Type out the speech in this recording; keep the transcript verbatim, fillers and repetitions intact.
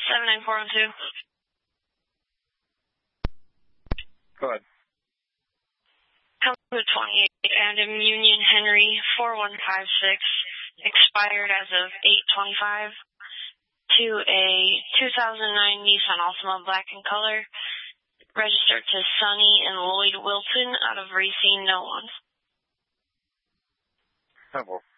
seven nine four one two. Go ahead. Code twenty-eight, Adam Union Henry four one five six, expired as of eight twenty-five, to a two thousand nine Nissan Altima black in color, registered to Sonny and Lloyd Wilson out of Racine, no one. Temple.